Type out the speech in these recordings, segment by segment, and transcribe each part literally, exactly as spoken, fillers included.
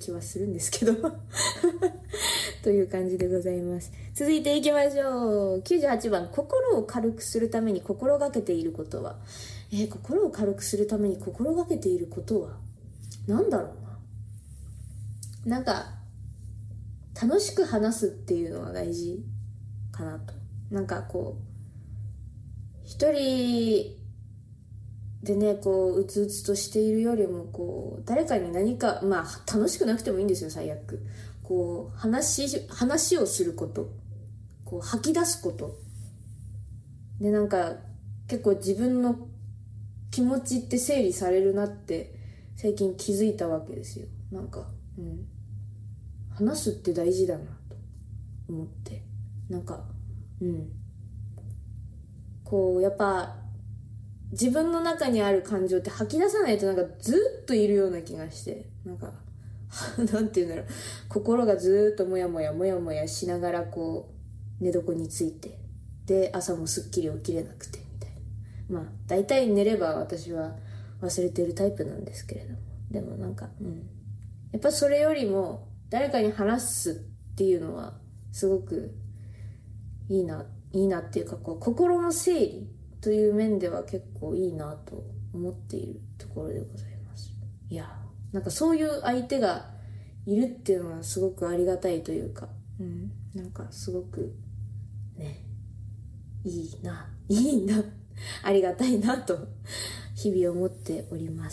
気はするんですけどという感じでございます。続いていきましょう。きゅうじゅうはちばん、心を軽くするために心がけていることは。えー、心を軽くするために心がけていることはなんだろうな。なんか楽しく話すっていうのが大事かなと。なんかこう一人でね、こううつうつとしているよりも、こう誰かに何か、まあ楽しくなくてもいいんですよ、最悪。こう話話をすること、こう吐き出すことで、なんか結構自分の気持ちって整理されるなって最近気づいたわけですよ。なんか、うん、話すって大事だなと思って、なんか、うん、こうやっぱ自分の中にある感情って吐き出さないとなんかずっといるような気がして、なんかなんていうんだろう、心がずっともやもやもやもやしながらこう寝床について、で朝もすっきり起きれなくてみたいな。まあ大体寝れば私は忘れてるタイプなんですけれども、でもなんか、うん、やっぱそれよりも誰かに話すっていうのはすごくいいないいなっていうか、こう心の整理という面では結構いいなと思っているところでございます。いや、なんかそういう相手がいるっていうのはすごくありがたいというか、うん、なんかすごくね、いいないいなありがたいなと日々思っております。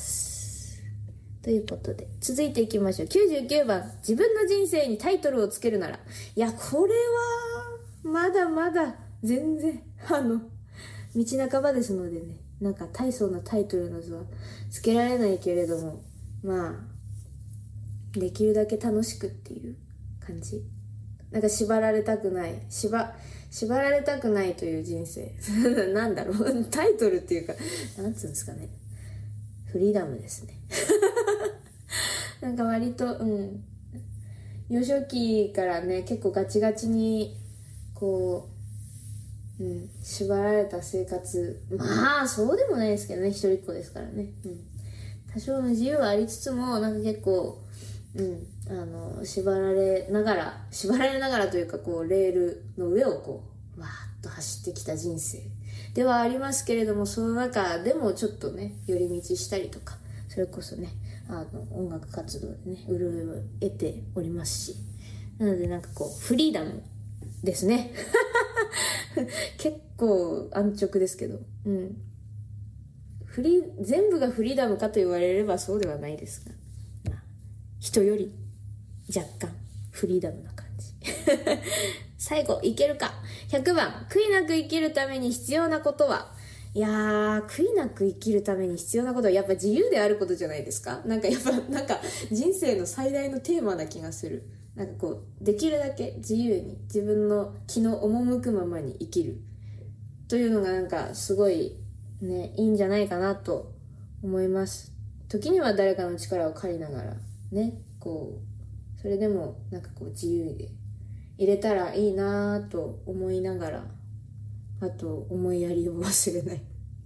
ということで続いていきましょう。きゅうじゅうきゅうばん、自分の人生にタイトルをつけるなら。いや、これはまだまだ全然あの道半ばですのでね、なんか大層なタイトルの図はつけられないけれども、まあできるだけ楽しくっていう感じ。なんか縛られたくない、縛縛られたくないという人生なんだろうタイトルっていうか、なんつうんですかね、フリーダムですねなんか割と、うん、幼少期からね結構ガチガチにこう、うん、縛られた生活、まあそうでもないですけどね、一人っ子ですからね、うん、多少の自由はありつつも、なんか結構、うん、あの縛られながら縛られながらというか、こうレールの上をこうわーっと走ってきた人生ではありますけれども、その中でもちょっとね寄り道したりとか、それこそねあの音楽活動でね潤いを得ておりますし、なのでなんかこうフリーダムですね結構安直ですけど、うん、フリー全部がフリーダムかと言われればそうではないですが、まあ、人より若干フリーダムな感じ最後いけるか。ひゃくばん、悔いなく生きるために必要なことは。いやー、悔いなく生きるために必要なことはやっぱ自由であることじゃないですか。なんかやっぱなんか人生の最大のテーマな気がする。なんかこうできるだけ自由に自分の気の赴くままに生きるというのがなんかすごいね、いいんじゃないかなと思います。時には誰かの力を借りながらね、こうそれでもなんかこう自由で入れたらいいなと思いながら、あと思いやりを忘れない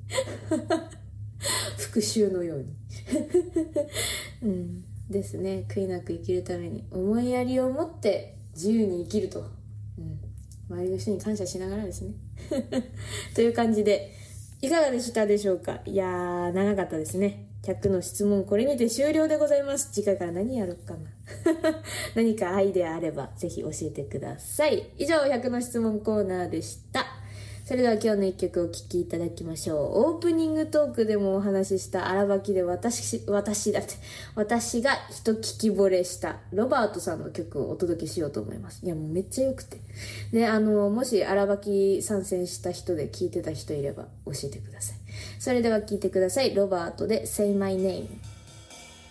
復讐のようにうんですね。悔いなく生きるために思いやりを持って自由に生きると、うん、周りの人に感謝しながらですねという感じでいかがでしたでしょうか。いやー長かったですね。ひゃくの質問これにて終了でございます。次回から何やろうかな何かアイデアあればぜひ教えてください。以上ひゃくの質問コーナーでした。それでは今日の一曲お聴きいただきましょう。オープニングトークでもお話しした荒ばきで私私だって私が一聞き惚れしたロバートさんの曲をお届けしようと思います。いやもうめっちゃ良くてで、あのもし荒ばき参戦した人で聞いてた人いれば教えてください。それでは聞いてください。ロバートで Say My Name。